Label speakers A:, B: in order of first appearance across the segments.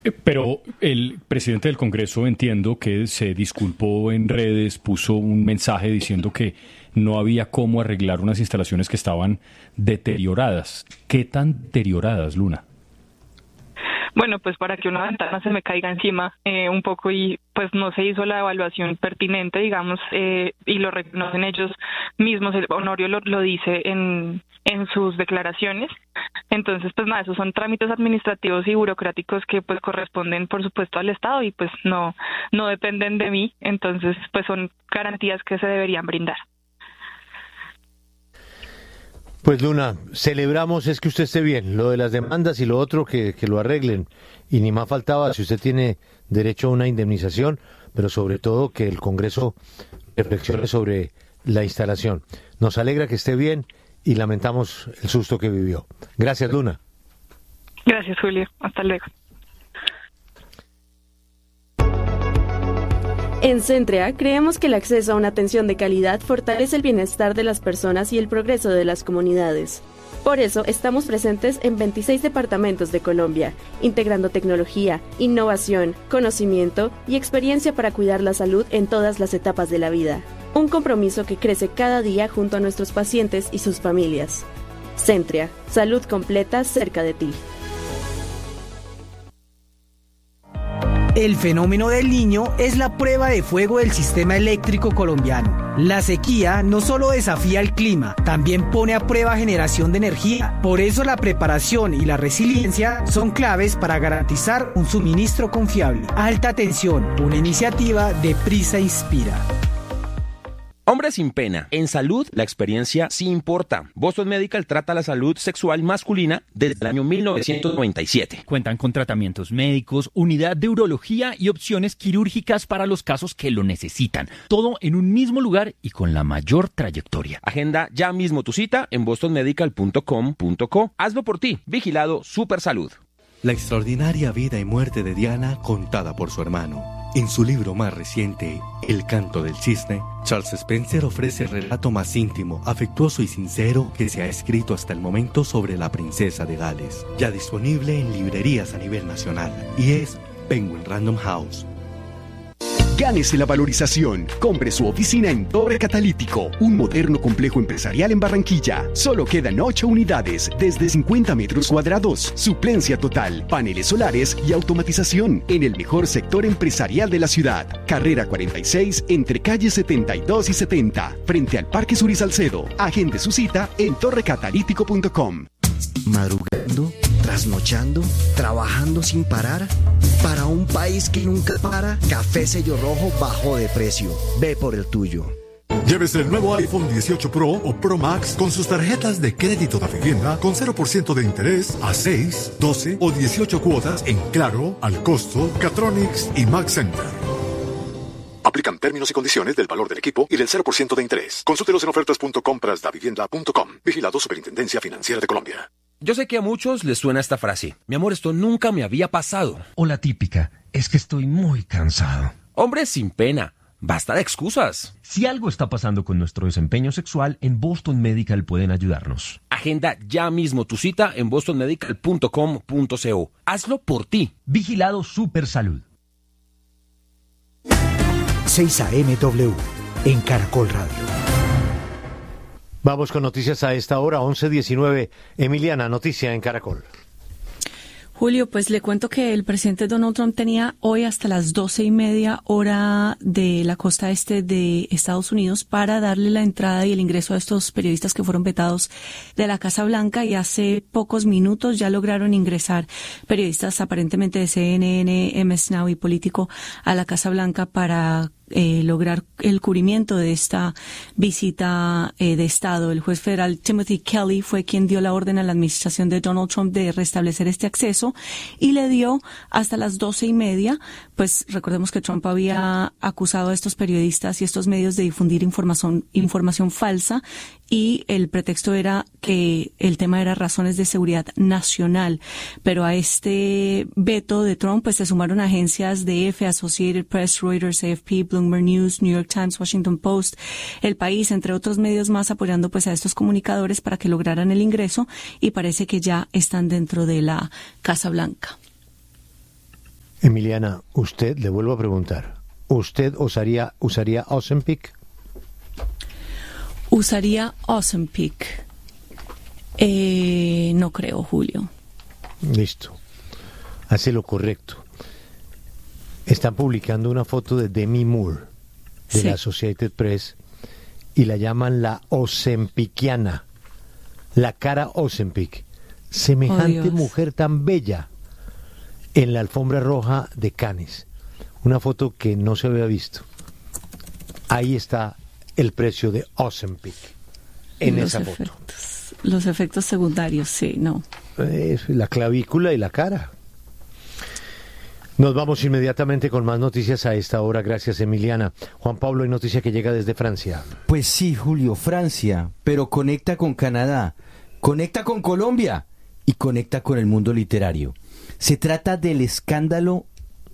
A: Pero el presidente del Congreso, entiendo que se disculpó en redes, puso un mensaje diciendo que no había cómo arreglar unas instalaciones que estaban deterioradas. ¿Qué tan deterioradas, Luna?
B: Bueno, pues para que una ventana se me caiga encima un poco y pues no se hizo la evaluación pertinente, digamos, y lo reconocen ellos mismos. Honorio lo dice en sus declaraciones. Entonces, pues nada, esos son trámites administrativos y burocráticos que pues corresponden, por supuesto, al Estado y pues no dependen de mí. Entonces, pues son garantías que se deberían brindar.
C: Pues Luna, celebramos es que usted esté bien, lo de las demandas y lo otro que lo arreglen, y ni más faltaba si usted tiene derecho a una indemnización, pero sobre todo que el Congreso reflexione sobre la instalación. Nos alegra que esté bien y lamentamos el susto que vivió. Gracias, Luna.
B: Gracias, Julio. Hasta luego.
D: En Centrea creemos que el acceso a una atención de calidad fortalece el bienestar de las personas y el progreso de las comunidades. Por eso estamos presentes en 26 departamentos de Colombia, integrando tecnología, innovación, conocimiento y experiencia para cuidar la salud en todas las etapas de la vida. Un compromiso que crece cada día junto a nuestros pacientes y sus familias. Centrea, salud completa cerca de ti.
E: El fenómeno del Niño es la prueba de fuego del sistema eléctrico colombiano. La sequía no solo desafía el clima, también pone a prueba generación de energía. Por eso la preparación y la resiliencia son claves para garantizar un suministro confiable. Alta tensión, una iniciativa de Prisa Inspira.
F: Hombres sin pena. En salud, la experiencia sí importa. Boston Medical trata la salud sexual masculina desde el año 1997.
G: Cuentan con tratamientos médicos, unidad de urología y opciones quirúrgicas para los casos que lo necesitan. Todo en un mismo lugar y con la mayor trayectoria.
F: Agenda ya mismo tu cita en bostonmedical.com.co. Hazlo por ti. Vigilado Supersalud.
H: La extraordinaria vida y muerte de Diana contada por su hermano. En su libro más reciente, El canto del cisne, Charles Spencer ofrece el relato más íntimo, afectuoso y sincero que se ha escrito hasta el momento sobre la princesa de Gales. Ya disponible en librerías a nivel nacional. Y es Penguin Random House.
I: Gánese la valorización. Compre su oficina en Torre Catalítico, un moderno complejo empresarial en Barranquilla. Solo quedan 8 unidades, desde 50 metros cuadrados. Suplencia total, paneles solares y automatización en el mejor sector empresarial de la ciudad. Carrera 46, entre calles 72 y 70, frente al Parque Sur y Salcedo. Agende su cita en torrecatalítico.com.
J: Madrugando, trasnochando, trabajando sin parar. Para un país que nunca para, Café Sello Rojo bajó de precio. Ve por el tuyo.
K: Llévese el nuevo iPhone 18 Pro o Pro Max con sus tarjetas de crédito de vivienda con 0% de interés a 6, 12 o 18 cuotas en Claro, Al Costo, Catronics y Max Center. Aplican términos y condiciones del valor del equipo y del 0% de interés. Consúltelos en ofertas.comprasdavivienda.com. Vigilado Superintendencia Financiera de Colombia.
F: Yo sé que a muchos les suena esta frase. Mi amor, esto nunca me había pasado.
L: O la típica, es que estoy muy cansado.
F: Hombres sin pena. Basta de excusas.
L: Si algo está pasando con nuestro desempeño sexual, en Boston Medical pueden ayudarnos.
F: Agenda ya mismo tu cita en bostonmedical.com.co. Hazlo por ti.
L: Vigilado Supersalud.
M: 6 AMW en Caracol Radio.
C: Vamos con noticias a esta hora, 11:19. Emiliana, noticia en Caracol.
N: Julio, pues le cuento que el presidente Donald Trump tenía hoy hasta las 12:30 hora de la costa este de Estados Unidos para darle la entrada y el ingreso a estos periodistas que fueron vetados de la Casa Blanca, y hace pocos minutos ya lograron ingresar periodistas aparentemente de CNN, MS Now y Político a la Casa Blanca para lograr el cubrimiento de esta visita de Estado. El juez federal Timothy Kelly fue quien dio la orden a la administración de Donald Trump de restablecer este acceso y le dio hasta las 12:30. Pues recordemos que Trump había acusado a estos periodistas y estos medios de difundir información falsa, y el pretexto era que el tema era razones de seguridad nacional. Pero a este veto de Trump pues se sumaron agencias de EFE, Associated Press, Reuters, AFP, Bloomberg News, New York Times, Washington Post, El País, entre otros medios más, apoyando pues a estos comunicadores para que lograran el ingreso, y parece que ya están dentro de la Casa Blanca.
C: Emiliana, usted, le vuelvo a preguntar, ¿usted usaría Ozempic?
N: ¿Usaría Ozempic? No creo, Julio.
C: Listo. Hace lo correcto. Están publicando una foto de Demi Moore, de la Associated Press, y la llaman la Ozempiciana, la cara Ozempic. Semejante mujer tan bella en la alfombra roja de Cannes. Una foto que no se había visto. Ahí está el precio de Ozempic en esa foto.
N: Los efectos secundarios, sí, no.
C: La clavícula y la cara. Nos vamos inmediatamente con más noticias a esta hora. Gracias, Emiliana. Juan Pablo, hay noticia que llega desde Francia.
O: Pues sí, Julio, Francia, pero conecta con Canadá, conecta con Colombia y conecta con el mundo literario. Se trata del escándalo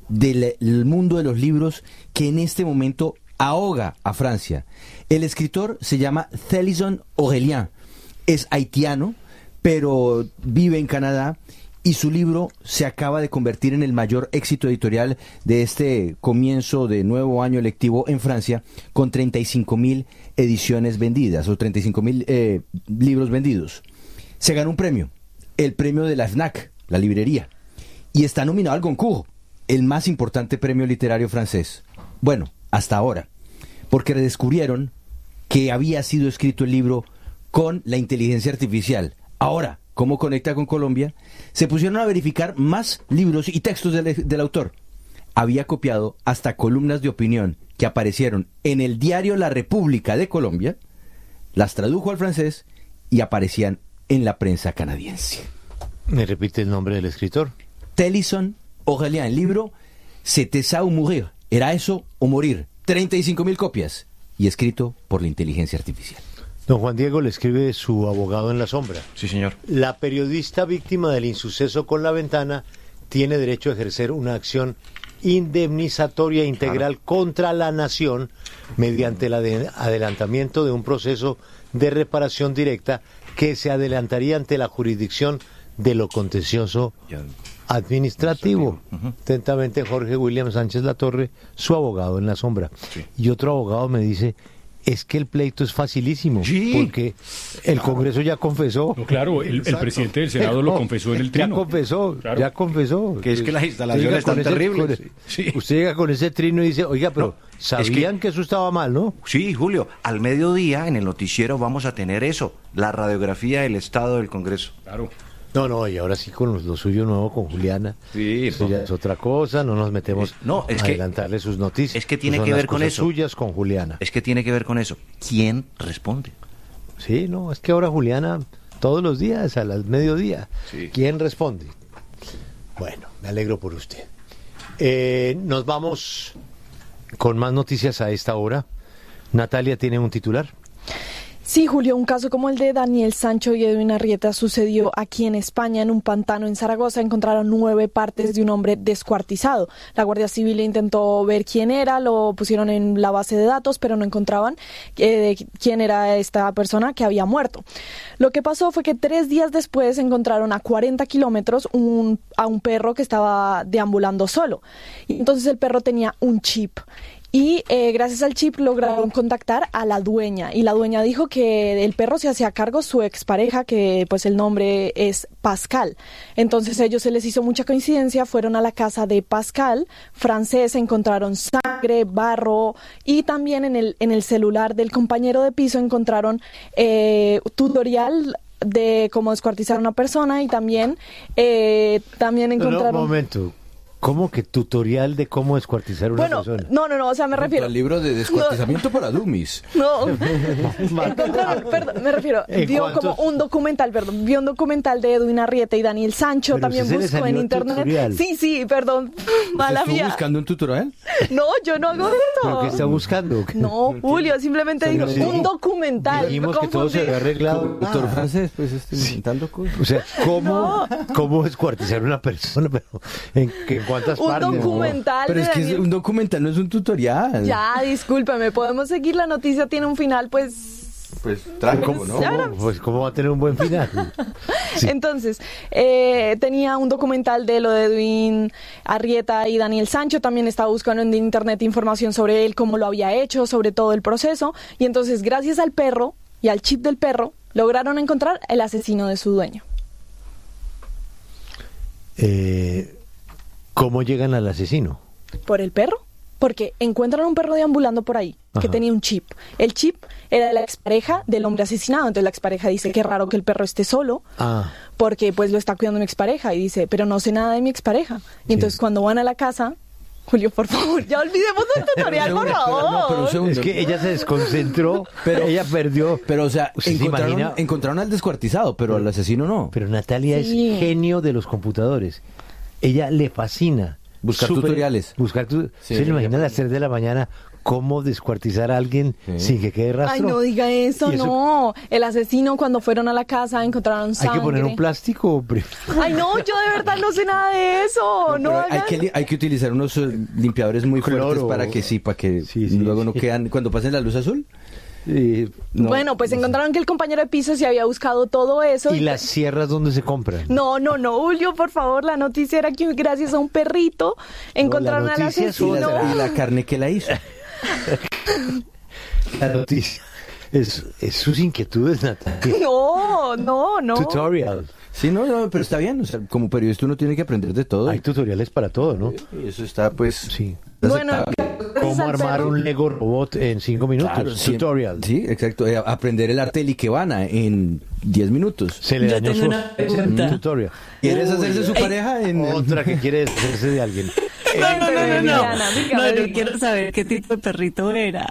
O: del mundo de los libros que en este momento ahoga a Francia. El escritor se llama Thélisson Aurélien, es haitiano, pero vive en Canadá, y su libro se acaba de convertir en el mayor éxito editorial de este comienzo de nuevo año lectivo en Francia, con 35.000 ediciones vendidas, o 35.000 libros vendidos. Se ganó un premio, el premio de la FNAC, la librería, y está nominado al Goncourt, el más importante premio literario francés. Bueno, hasta ahora, porque redescubrieron que había sido escrito el libro con la inteligencia artificial. Ahora, ¿cómo conecta con Colombia? Se pusieron a verificar más libros y textos del autor. Había copiado hasta columnas de opinión que aparecieron en el diario La República de Colombia, las tradujo al francés y aparecían en la prensa canadiense.
C: ¿Me repite el nombre del escritor?
O: Thélisson Aurélien. El libro C'était ça ou mourir, era eso o morir. 35.000 copias y escrito por la inteligencia artificial.
C: Don Juan Diego, le escribe su abogado en la sombra.
P: Sí, señor.
C: La periodista víctima del insuceso con La Ventana tiene derecho a ejercer una acción indemnizatoria integral contra la nación mediante el adelantamiento de un proceso de reparación directa que se adelantaría ante la jurisdicción de lo contencioso administrativo. Atentamente, Jorge William Sánchez Latorre, su abogado en la sombra. Sí. Y otro abogado me dice, es que el pleito es facilísimo, porque el Congreso ya confesó.
A: No, claro, el presidente del Senado lo confesó en el trino.
C: Ya confesó.
P: Que es que las instalaciones están terribles.
C: Usted llega con ese trino y dice, oiga, pero sabían que eso estaba mal, ¿no?
P: Sí, Julio, al mediodía en el noticiero vamos a tener eso, la radiografía del estado del Congreso.
C: Claro. No, y ahora sí con lo suyo nuevo con Juliana.
P: Sí,
C: eso ya es otra cosa, no nos metemos a adelantarle sus noticias.
P: Es que tiene que ver con eso.
C: Suyas con Juliana.
P: Es que tiene que ver con eso. ¿Quién responde?
C: Sí, no, es que ahora Juliana todos los días a las mediodía. Sí. ¿Quién responde? Bueno, me alegro por usted. Nos vamos con más noticias a esta hora. Natalia tiene un titular.
Q: Sí, Julio, un caso como el de Daniel Sancho y Edwin Arrieta sucedió aquí en España. En un pantano en Zaragoza encontraron 9 partes de un hombre descuartizado. La Guardia Civil intentó ver quién era, lo pusieron en la base de datos, pero no encontraban quién era esta persona que había muerto. Lo que pasó fue que 3 días después encontraron a 40 kilómetros a un perro que estaba deambulando solo. Y entonces el perro tenía un chip. Y gracias al chip lograron contactar a la dueña, y la dueña dijo que el perro se hacía cargo su expareja, que pues el nombre es Pascal. Entonces a ellos se les hizo mucha coincidencia, fueron a la casa de Pascal, francés, encontraron sangre, barro, y también en el celular del compañero de piso encontraron tutorial de cómo descuartizar a una persona, y también encontraron...
C: Un momento. ¿Cómo que tutorial de cómo descuartizar una persona?
Q: No, o sea, me refiero...
O: El libro de descuartizamiento para dummies.
Q: No, me refiero, vio como un documental, vio un documental de Edwin Arrieta y Daniel Sancho, pero también buscó en internet. Tutorial. Sí, perdón, mala mía.
O: ¿Estás buscando un tutorial?
Q: No, yo no hago eso.
C: ¿Pero qué está buscando?
Q: No, Julio, simplemente digo, un documental.
C: Dijimos que todo se había arreglado.
O: Doctor francés, pues inventando cosas.
C: O sea, ¿cómo descuartizar una persona? Pero ¿en cuántas partes?
Q: Un documental.
O: Pero es que un documental no es un tutorial.
Q: Ya, discúlpeme, podemos seguir, la noticia tiene un final, pues...
O: Pues trágico, ¿no?
C: Pues cómo va a tener un buen final.
Q: Sí. Entonces, tenía un documental de lo de Edwin Arrieta y Daniel Sancho, también estaba buscando en internet información sobre él, cómo lo había hecho, sobre todo el proceso, y entonces gracias al perro y al chip del perro, lograron encontrar el asesino de su dueño.
C: ¿Cómo llegan al asesino?
Q: ¿Por el perro? Porque encuentran un perro deambulando por ahí que tenía un chip. El chip era de la expareja del hombre asesinado. Entonces la expareja dice, qué raro que el perro esté solo, porque pues lo está cuidando mi expareja. Y dice, pero no sé nada de mi expareja. Y entonces cuando van a la casa, Julio, por favor, ya olvidemos el tutorial, por favor.
C: No, es que ella se desconcentró, pero ella perdió.
O: Pero, o sea, encontraron al descuartizado, pero al asesino no.
C: Pero Natalia es genio de los computadores. Ella le fascina
O: buscar tutoriales.
C: ¿Se le imagina a las 3 de la mañana cómo descuartizar a alguien sin que quede rastro?
Q: Ay, no diga eso, no. El asesino, cuando fueron a la casa, encontraron sangre.
C: ¿Hay que poner un plástico?
Q: Ay, no, yo de verdad no sé nada de eso. No
O: hay que utilizar unos limpiadores muy fuertes para que luego no quedan, cuando pasen la luz azul.
C: No.
Q: Bueno, pues encontraron que el compañero de piso se había buscado todo eso.
C: ¿Y las sierras dónde se compran?
Q: No, Julio, por favor, la noticia era que gracias a un perrito encontraron al asesino.
O: Y la carne que la hizo.
C: La noticia es sus inquietudes, Natalia.
Q: No.
C: Tutorial.
O: Sí, no, pero está bien. O sea, como periodista uno tiene que aprender de todo.
C: Hay tutoriales para todo, ¿no?
O: Y eso está, pues...
C: Sí.
Q: Bueno,
C: ¿cómo armar un Lego robot en 5 minutos?
O: Claro,
C: tutorial.
O: Sí, exacto. Aprender el arte del Ikebana en 10 minutos.
C: Se le dañó su tutorial.
O: ¿Quieres hacerse su pareja?
C: Otra que quiere hacerse de alguien.
N: No, yo quiero saber qué tipo de perrito era.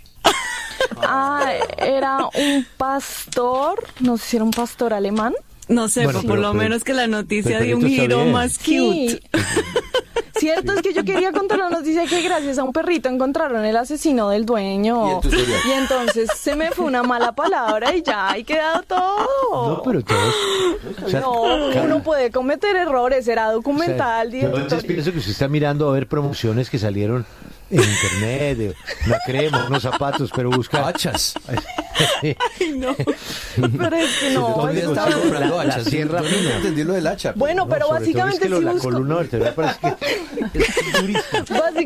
Q: Era un pastor, no sé si era un pastor alemán.
N: No sé, bueno, por lo menos que la noticia dio un giro más cute.
Q: Sí. Cierto es que yo quería contar la noticia que gracias a un perrito encontraron el asesino del dueño. Y entonces se me fue una mala palabra y ya hay quedado todo.
C: No, pero todo.
Q: O sea, uno puede cometer errores, era documental.
C: Yo entonces pienso que usted está mirando a ver promociones que salieron en internet, una crema, unos zapatos, pero busca
O: hachas.
Q: Ay, no. Pero es que no.
O: Estaba comprando hachas. La sierra, no entendí lo del hacha.
Q: Bueno, pero básicamente
C: es que la columna vertebral parece que es durísimo.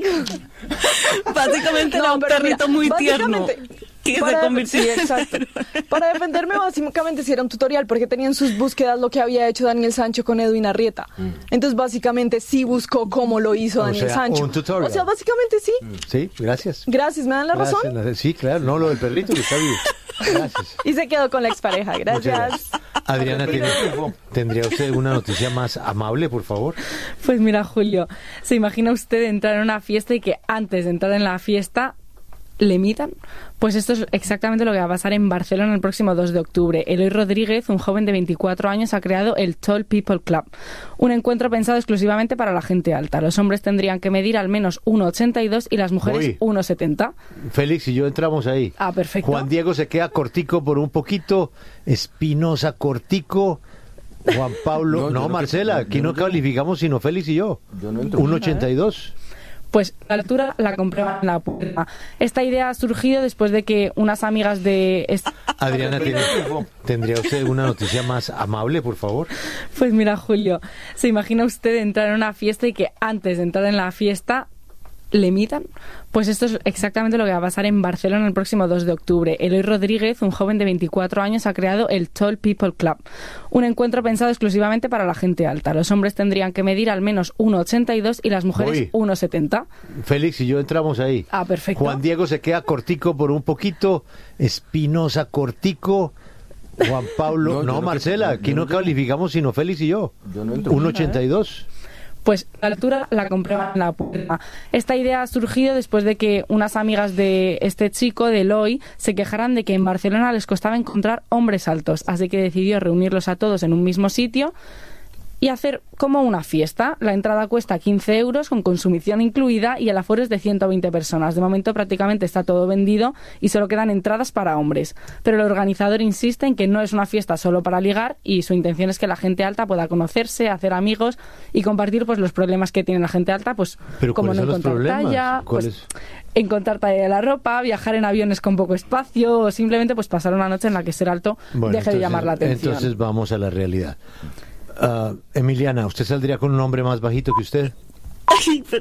N: Básicamente era un perrito muy tierno. Que se convirtió.
Q: Sí, exacto. Para defenderme, básicamente sí era un tutorial, porque tenía en sus búsquedas lo que había hecho Daniel Sancho con Edwin Arrieta. Entonces, básicamente sí buscó cómo lo hizo Daniel Sancho.
C: Un tutorial.
Q: O sea, básicamente sí.
C: Sí, gracias.
Q: Gracias, ¿me dan la razón?
C: Sí, claro, no lo del perrito que está vivo. Gracias.
Q: Y se quedó con la expareja, gracias.
C: Adriana, ¿tendría usted una noticia más amable, por favor?
D: Pues mira, Julio, ¿se imagina usted entrar en una fiesta y que antes de entrar en la fiesta le mitan? Pues esto es exactamente lo que va a pasar en Barcelona el próximo 2 de octubre. Eloy Rodríguez, un joven de 24 años, ha creado el Tall People Club, un encuentro pensado exclusivamente para la gente alta. Los hombres tendrían que medir al menos 1,82 y las mujeres 1,70.
C: Félix y yo entramos ahí.
D: Ah, perfecto.
C: Juan Diego se queda cortico por un poquito, Espinosa cortico, Juan Pablo... No, Marcela, aquí no calificamos sino Félix y yo. 1,82.
D: Pues la altura la comprueban en la puerta. Esta idea ha surgido después de que unas amigas de...
C: Adriana, ¿tendría usted una noticia más amable, por favor?
D: Pues mira, Julio, ¿se imagina usted entrar en una fiesta y que antes de entrar en la fiesta le mitan? Pues esto es exactamente lo que va a pasar en Barcelona el próximo 2 de octubre. Eloy Rodríguez, un joven de 24 años, ha creado el Tall People Club, un encuentro pensado exclusivamente para la gente alta. Los hombres tendrían que medir al menos 1,82 y las mujeres 1,70.
C: Félix y yo entramos ahí.
D: Ah, perfecto.
C: Juan Diego se queda cortico por un poquito, Espinosa cortico, Juan Pablo... No, Marcela, aquí no calificamos sino Félix y yo. 1,82.
D: Pues la altura la comprueban en la puerta. Esta idea ha surgido después de que unas amigas de este chico, de Eloy, se quejaran de que en Barcelona les costaba encontrar hombres altos, así que decidió reunirlos a todos en un mismo sitio
R: y hacer como una fiesta. La entrada cuesta 15 euros con consumición incluida y el aforo es de 120 personas. De momento prácticamente está todo vendido y solo quedan entradas para hombres. Pero el organizador insiste en que no es una fiesta solo para ligar y su intención es que la gente alta pueda conocerse, hacer amigos y compartir pues los problemas que tiene la gente alta, pues como no encontrar talla, pues encontrar talla de la ropa, viajar en aviones con poco espacio o simplemente pues pasar una noche en la que ser alto deje de llamar la atención.
C: Entonces vamos a la realidad. Emiliana, ¿usted saldría con un hombre más bajito que usted?
R: Ay,